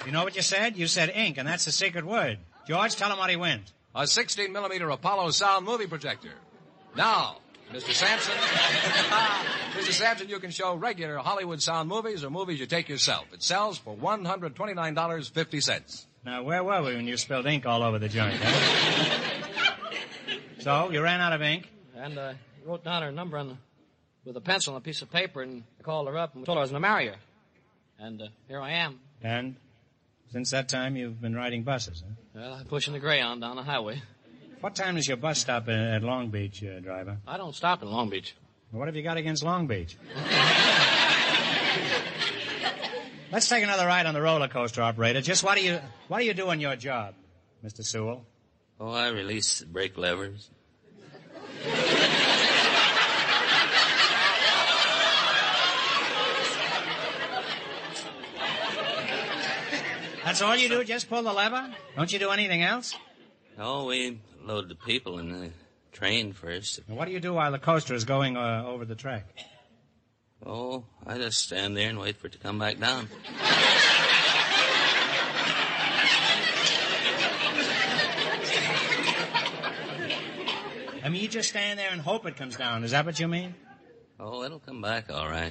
You know what you said? You said ink, and that's the secret word. George, tell him what he wins. A 16mm Apollo sound movie projector. Now, Mr. Sampson, Mr. Sampson, you can show regular Hollywood sound movies or movies you take yourself. It sells for $129.50. Now, where were we when you spilled ink all over the joint? So, you ran out of ink? And I wrote down her number with a pencil on a piece of paper, and I called her up and told her I was going to marry her. And here I am. And since that time, you've been riding buses, huh? Well, I'm pushing the Greyhound down the highway. What time does your bus stop at Long Beach, driver? I don't stop in Long Beach. Well, what have you got against Long Beach? Let's take another ride on the roller coaster, operator. Just what do you do on your job, Mr. Sewell? Oh, I release the brake levers. That's all you do? Just pull the lever? Don't you do anything else? No, we load the people in the train first. And what do you do while the coaster is going over the track? Oh, I just stand there and wait for it to come back down. I mean, you just stand there and hope it comes down. Is that what you mean? Oh, it'll come back all right.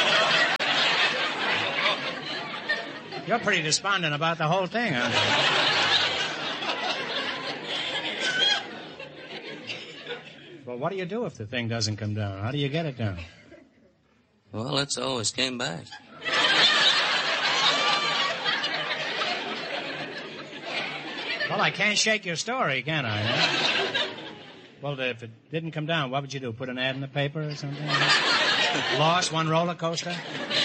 You're pretty despondent about the whole thing, aren't you? Well, what do you do if the thing doesn't come down? How do you get it down? Well, it's always came back. Well, I can't shake your story, can I? Huh? Well, if it didn't come down, what would you do? Put an ad in the paper or something? Lost one roller coaster?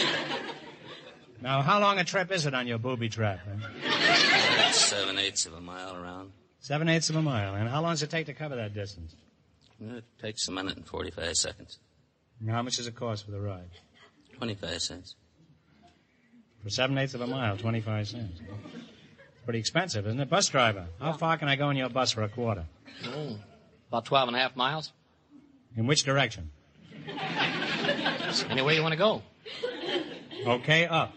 Now, how long a trip is it on your booby trap? Huh? 7/8 of a mile around. 7/8 of a mile. And how long does it take to cover that distance? It takes a minute and 45 seconds. And how much does it cost for the ride? 25 cents. For 7/8 of a mile, 25 cents. It's pretty expensive, isn't it? Bus driver, how far can I go in your bus for a quarter? Oh, about 12.5 miles. In which direction? Any way you want to go. Okay, up.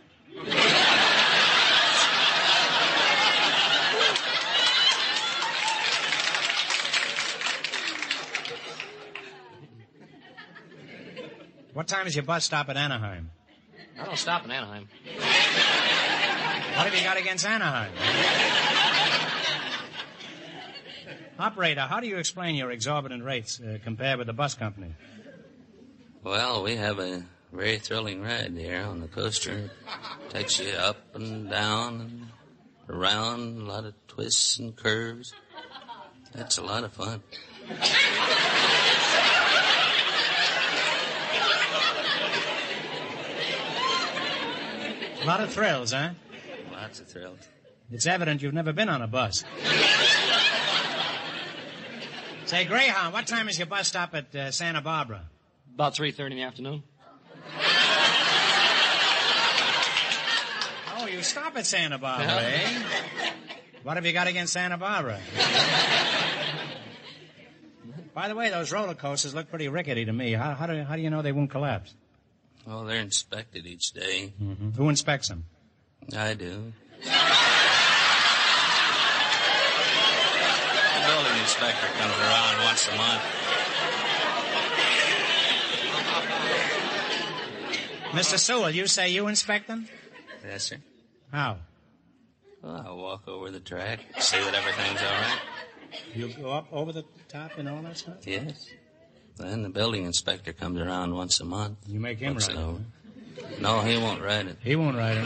What time does your bus stop at Anaheim? I don't stop in Anaheim. What have you got against Anaheim? Operator, how do you explain your exorbitant rates compared with the bus company? Well, we have a very thrilling ride here on the coaster. It takes you up and down and around, a lot of twists and curves. That's a lot of fun. A lot of thrills, huh? Lots of thrills. It's evident you've never been on a bus. Say, Greyhound, what time is your bus stop at Santa Barbara? About 3:30 in the afternoon. Oh, you stop at Santa Barbara, eh? What have you got against Santa Barbara? By the way, those roller coasters look pretty rickety to me. How do you know they won't collapse? Oh, they're inspected each day. Mm-hmm. Who inspects them? I do. The building inspector comes around once a month. Mr. Sewell, you say you inspect them? Yes, sir. How? Well, I'll walk over the track, see that everything's all right. You go up over the top and all that stuff? Yes. Then the building inspector comes around once a month. You make him ride it? Huh? No, he won't ride it. He won't ride it.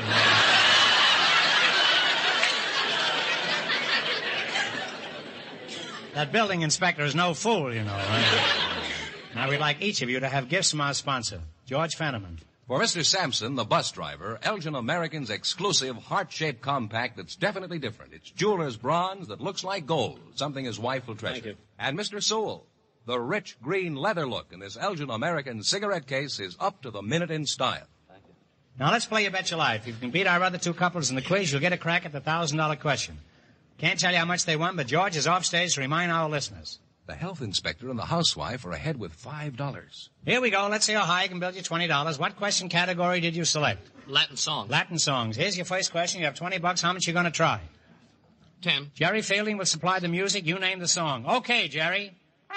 That building inspector is no fool, you know. Right? Now, we'd like each of you to have gifts from our sponsor, George Fenneman. For Mr. Sampson, the bus driver, Elgin American's exclusive heart-shaped compact that's definitely different. It's jeweler's bronze that looks like gold, something his wife will treasure. Thank you. And Mr. Sewell, the rich green leather look in this Elgin American cigarette case is up to the minute in style. Thank you. Now, let's play You Bet Your Life. If you can beat our other two couples in the quiz, you'll get a crack at the $1,000 question. Can't tell you how much they won, but George is off stage to remind our listeners. The health inspector and the housewife are ahead with $5. Here we go. Let's see how high I can build you $20. What question category did you select? Latin songs. Latin songs. Here's your first question. You have $20. How much you going to try? 10. Jerry Fielding will supply the music. You name the song. Okay, Jerry.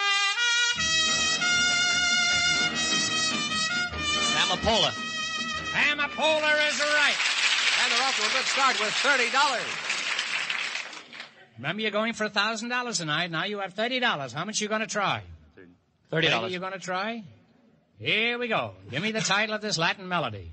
Amapola. Amapola is right. And they're off to a good start with $30. Remember, you're going for $1,000 tonight. Now you have $30. How much you going to try? $30. You going to try? Here we go. Give me the title of this Latin melody.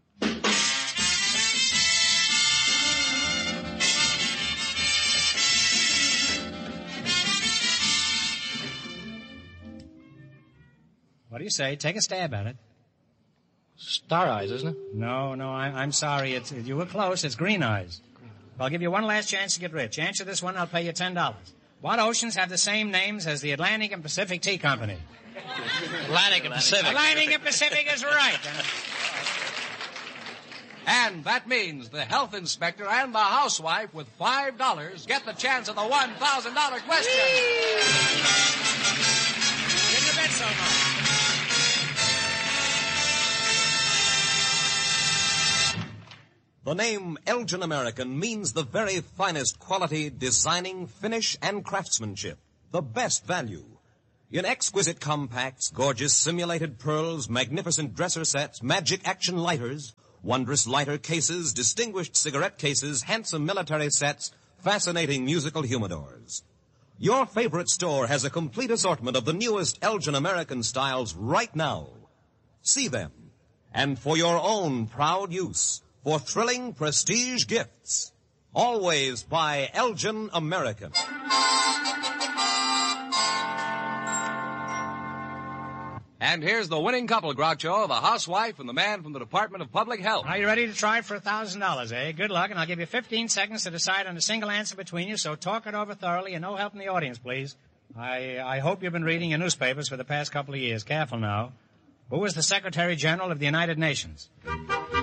What do you say? Take a stab at it. Star Eyes, isn't it? No, I'm sorry. You were close. It's Green Eyes. I'll give you one last chance to get rich. Answer this one, I'll pay you $10. What oceans have the same names as the Atlantic and Pacific Tea Company? Atlantic and Pacific. Atlantic and Pacific is right. And that means the health inspector and the housewife with $5 get the chance of the $1,000 question. Didn't you bet so much? The name Elgin American means the very finest quality, designing, finish, and craftsmanship. The best value. In exquisite compacts, gorgeous simulated pearls, magnificent dresser sets, magic action lighters, wondrous lighter cases, distinguished cigarette cases, handsome military sets, fascinating musical humidors. Your favorite store has a complete assortment of the newest Elgin American styles right now. See them. And for your own proud use, for thrilling prestige gifts, always buy Elgin American. And here's the winning couple, Groucho, the housewife and the man from the Department of Public Health. Are you ready to try for $1,000, eh? Good luck, and I'll give you 15 seconds to decide on a single answer between you, so talk it over thoroughly and no help in the audience, please. I hope you've been reading your newspapers for the past couple of years. Careful now. Who was the Secretary General of the United Nations?